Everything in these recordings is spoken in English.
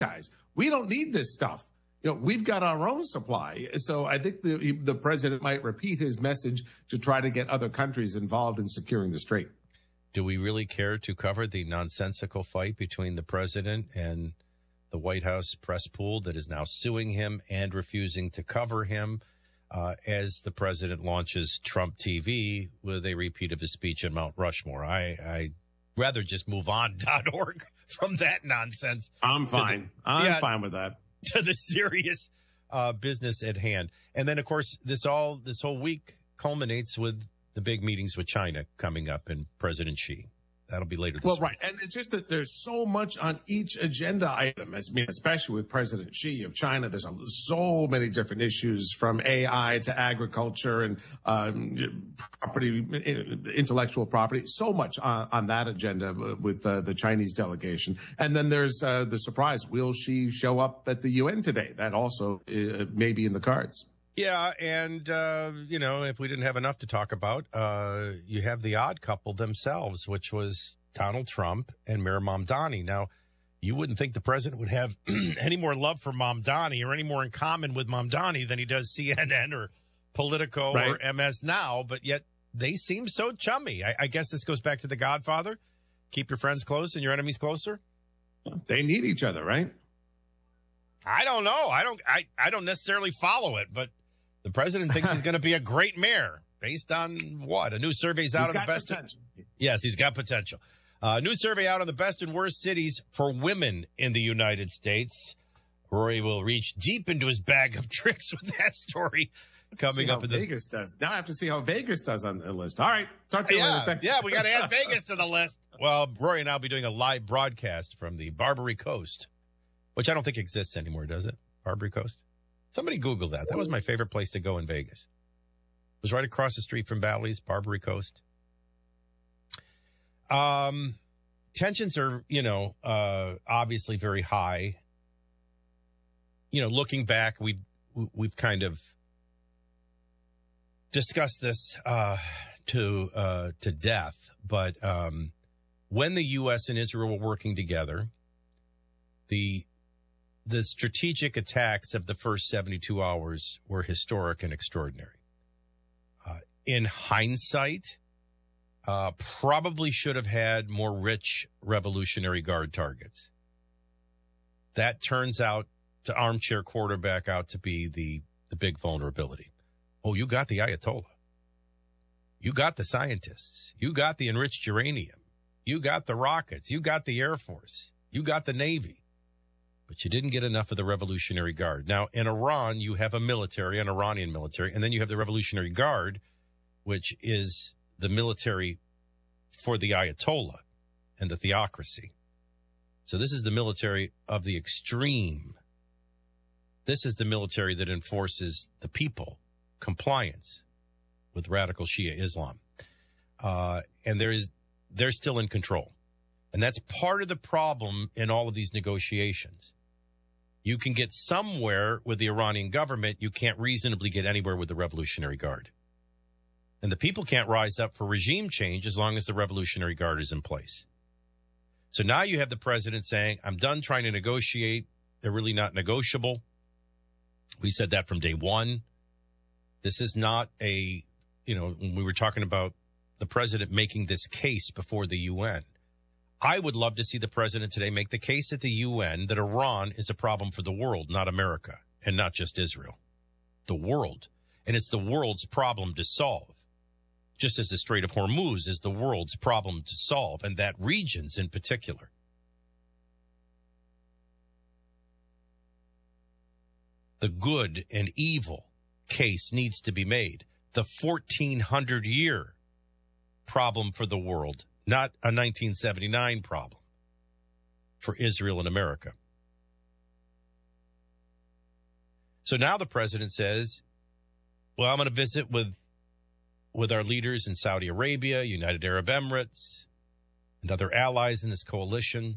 guys. We don't need this stuff. We've got our own supply. So I think the president might repeat his message to try to get other countries involved in securing the strait. Do we really care to cover the nonsensical fight between the president and the White House press pool that is now suing him and refusing to cover him as the president launches Trump TV with a repeat of his speech at Mount Rushmore? I rather just move on.org from that nonsense. I'm fine. I'm fine with that. To the serious business at hand. And then, of course, this whole week culminates with the big meetings with China coming up and President Xi. That'll be later this week. Right. And it's just that there's so much on each agenda item, especially with President Xi of China. There's so many different issues from AI to agriculture and property, intellectual property. So much on that agenda with the Chinese delegation. And then there's the surprise. Will Xi show up at the UN today? That also may be in the cards. Yeah, and, if we didn't have enough to talk about, you have the odd couple themselves, which was Donald Trump and Mayor Mamdani. Now, you wouldn't think the president would have any more love for Mamdani or any more in common with Mamdani than he does CNN or Politico or MS Now, but yet they seem so chummy. I guess this goes back to The Godfather. Keep your friends close and your enemies closer. They need each other, right? I don't know. I don't necessarily follow it, but the president thinks he's going to be a great mayor based on what? A new survey's out on the best. Potential. Yes, he's got potential. New survey out on the best and worst cities for women in the United States. Rory will reach deep into his bag of tricks with that story coming up. Vegas does. Now I have to see how Vegas does on the list. All right. Talk to you later. Thanks. Yeah, we got to add Vegas to the list. Well, Rory and I will be doing a live broadcast from the Barbary Coast, which I don't think exists anymore, does it? Barbary Coast? Somebody Google that. That was my favorite place to go in Vegas. It was right across the street from Bally's, Barbary Coast. Tensions are, obviously very high. Looking back, we've kind of discussed this to death. But when the U.S. and Israel were working together, the strategic attacks of the first 72 hours were historic and extraordinary. In hindsight, probably should have had more rich Revolutionary Guard targets. That turns out to armchair quarterback out to be the big vulnerability. Oh, you got the Ayatollah. You got the scientists. You got the enriched uranium. You got the rockets. You got the Air Force. You got the Navy. But you didn't get enough of the Revolutionary Guard. Now, in Iran, you have an Iranian military, and then you have the Revolutionary Guard, which is the military for the Ayatollah and the theocracy. So this is the military of the extreme. This is the military that enforces the people, compliance with radical Shia Islam. And they're still in control. And that's part of the problem in all of these negotiations. You can get somewhere with the Iranian government. You can't reasonably get anywhere with the Revolutionary Guard. And the people can't rise up for regime change as long as the Revolutionary Guard is in place. So now you have the president saying, I'm done trying to negotiate. They're really not negotiable. We said that from day one. This is not when we were talking about the president making this case before the UN. I would love to see the president today make the case at the UN that Iran is a problem for the world, not America, and not just Israel. The world. And it's the world's problem to solve. Just as the Strait of Hormuz is the world's problem to solve, and that region's in particular. The good and evil case needs to be made. The 1400-year problem for the world, not a 1979 problem for Israel and America. So now the president says, well, I'm going to visit with our leaders in Saudi Arabia, United Arab Emirates, and other allies in this coalition.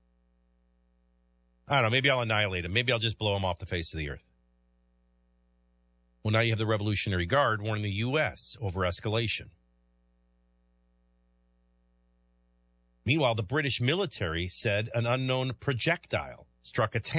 I don't know, maybe I'll annihilate him. Maybe I'll just blow him off the face of the earth. Well, now you have the Revolutionary Guard warning the U.S. over escalation. Meanwhile, the British military said an unknown projectile struck a